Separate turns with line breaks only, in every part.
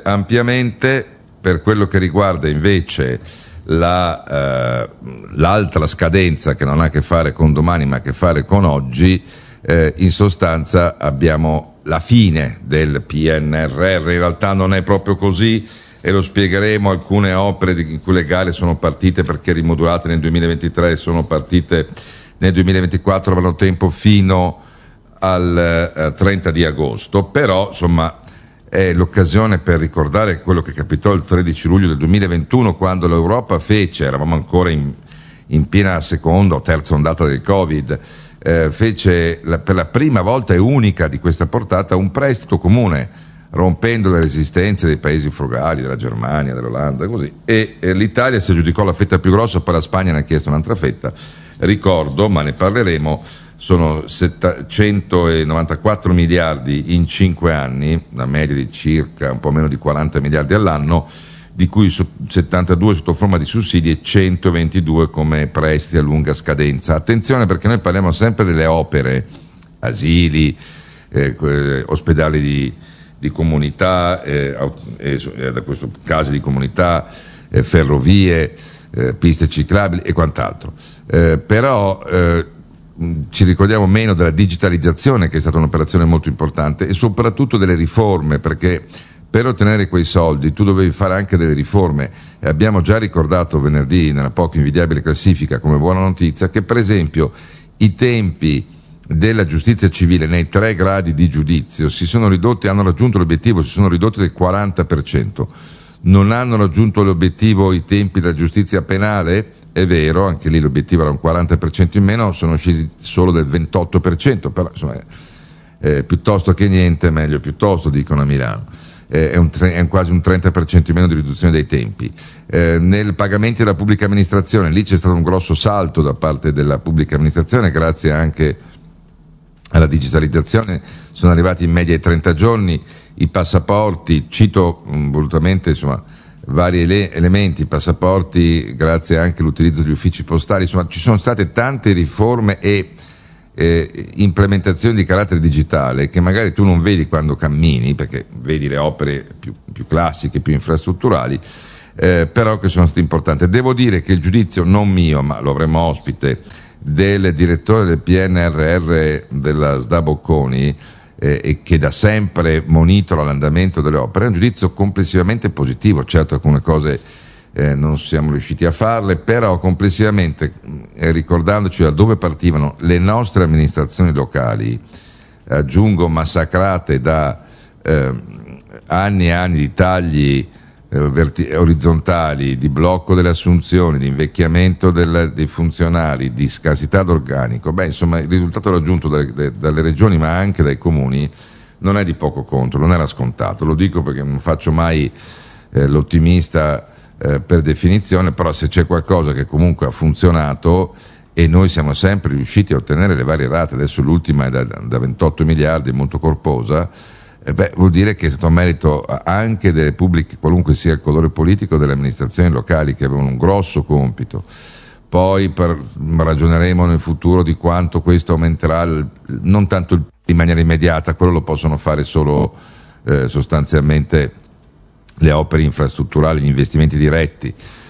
ampiamente. Per quello che riguarda invece l'altra scadenza, che non ha a che fare con domani ma ha a che fare con oggi, in sostanza abbiamo la fine del PNRR. In realtà non è proprio così, e lo spiegheremo. Alcune opere in cui le gare sono partite perché rimodulate nel 2023 sono partite nel 2024, avranno tempo fino al 30 di agosto, però insomma è l'occasione per ricordare quello che capitò il 13 luglio del 2021, quando l'Europa eravamo ancora in piena seconda o terza ondata del Covid, fece per la prima volta e unica di questa portata un prestito comune, rompendo le resistenze dei paesi frugali, della Germania, dell'Olanda, così. E l'Italia si aggiudicò la fetta più grossa, poi la Spagna ne ha chiesto un'altra fetta. Ricordo, ma ne parleremo, sono 194 miliardi in 5 anni, una media di circa un po' meno di 40 miliardi all'anno, di cui 72 sotto forma di sussidi e 122 come prestiti a lunga scadenza. Attenzione, perché noi parliamo sempre delle opere, asili, ospedali di comunità, da questo casi di comunità, ferrovie, piste ciclabili e quant'altro. Però ci ricordiamo meno della digitalizzazione, che è stata un'operazione molto importante, e soprattutto delle riforme, perché per ottenere quei soldi tu dovevi fare anche delle riforme, e abbiamo già ricordato venerdì nella poco invidiabile classifica, come buona notizia, che per esempio i tempi della giustizia civile nei 3 gradi di giudizio si sono ridotti, hanno raggiunto l'obiettivo, si sono ridotti del 40%. Non hanno raggiunto l'obiettivo i tempi della giustizia penale, è vero, anche lì l'obiettivo era un 40% in meno, sono scesi solo del 28%, però insomma piuttosto che niente, meglio piuttosto, dicono a Milano. È quasi un 30% in meno di riduzione dei tempi. Nel pagamenti della pubblica amministrazione, lì c'è stato un grosso salto da parte della pubblica amministrazione, grazie anche alla digitalizzazione, sono arrivati in media ai 30 giorni, i passaporti, cito volutamente insomma vari elementi, i passaporti grazie anche all'utilizzo degli uffici postali, insomma ci sono state tante riforme e implementazioni di carattere digitale che magari tu non vedi quando cammini, perché vedi le opere più classiche, più infrastrutturali, però che sono state importanti. Devo dire che il giudizio, non mio, ma lo avremo ospite, del direttore del PNRR della SDA Bocconi, e che da sempre monitora l'andamento delle opere, è un giudizio complessivamente positivo. Certo, alcune cose non siamo riusciti a farle, però complessivamente, ricordandoci da dove partivano le nostre amministrazioni locali, aggiungo massacrate da anni e anni di tagli orizzontali, di blocco delle assunzioni, di invecchiamento dei funzionari, di scarsità d'organico. Insomma, il risultato raggiunto dalle regioni ma anche dai comuni non è di poco conto, non era scontato. Lo dico perché non faccio mai l'ottimista per definizione, però se c'è qualcosa che comunque ha funzionato, e noi siamo sempre riusciti a ottenere le varie rate, adesso l'ultima è da 28 miliardi, molto corposa, vuol dire che è stato un merito anche delle pubbliche, qualunque sia il colore politico, delle amministrazioni locali, che avevano un grosso compito. Poi ragioneremo nel futuro di quanto questo aumenterà, non tanto in maniera immediata, quello lo possono fare solo sostanzialmente le opere infrastrutturali, gli investimenti diretti,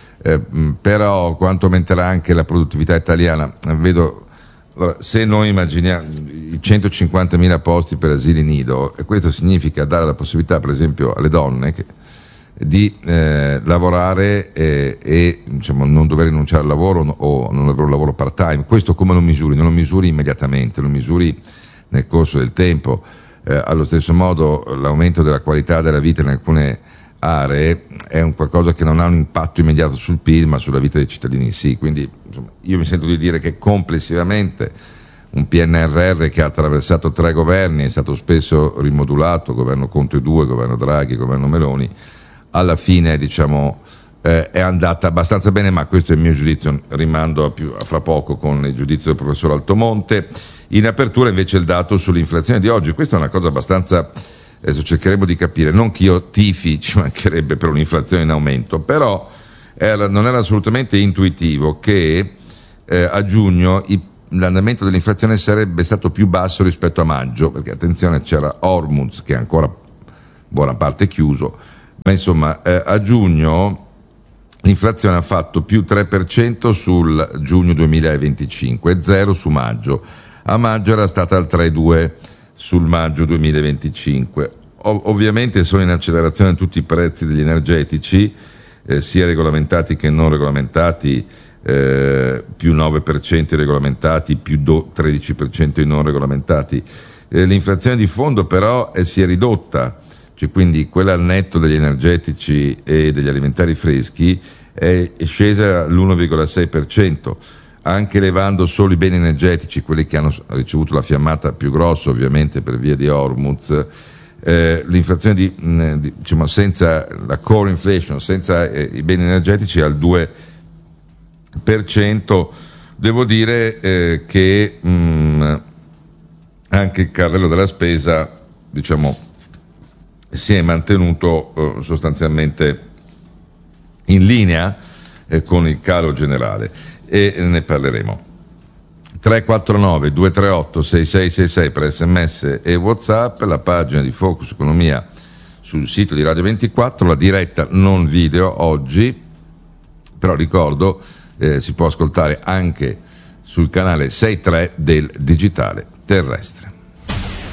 però quanto aumenterà anche la produttività italiana. Allora, se noi immaginiamo i 150.000 posti per asili nido, e questo significa dare la possibilità per esempio alle donne di lavorare e diciamo, non dover rinunciare al lavoro o non avere un lavoro part time, questo come lo misuri? Non lo misuri immediatamente, lo misuri nel corso del tempo. Allo stesso modo l'aumento della qualità della vita in alcune aree è un qualcosa che non ha un impatto immediato sul PIL, ma sulla vita dei cittadini sì. Quindi insomma, io mi sento di dire che complessivamente un PNRR che ha attraversato 3 governi, è stato spesso rimodulato, governo Conte 2, governo Draghi, governo Meloni, alla fine diciamo è andata abbastanza bene, ma questo è il mio giudizio, rimando a fra poco con il giudizio del professor Altomonte. In apertura invece il dato sull'inflazione di oggi, questa è una cosa abbastanza, adesso cercheremo di capire, non che io tifi, ci mancherebbe, per un'inflazione in aumento, però non era assolutamente intuitivo che a giugno l'andamento dell'inflazione sarebbe stato più basso rispetto a maggio, perché attenzione, c'era Hormuz che è ancora buona parte chiuso, Ma insomma, a giugno l'inflazione ha fatto più 3% sul giugno 2025, 0 su maggio. A maggio era stata al 3,2 sul maggio 2025. Ovviamente sono in accelerazione tutti i prezzi degli energetici, sia regolamentati che non regolamentati, più 9% i regolamentati, più 13% i non regolamentati. L'inflazione di fondo però si è ridotta, cioè quindi quella al netto degli energetici e degli alimentari freschi è scesa all'1,6%, anche levando solo i beni energetici, quelli che hanno ricevuto la fiammata più grossa ovviamente per via di Hormuz. L'inflazione diciamo senza la core inflation, senza i beni energetici al 2%. Devo dire che anche il carrello della spesa, diciamo, si è mantenuto sostanzialmente in linea con il calo generale, e ne parleremo. 349 238 6666 per SMS e WhatsApp, la pagina di Focus Economia sul sito di Radio 24, la diretta non video oggi, però ricordo si può ascoltare anche sul canale 63 del digitale terrestre.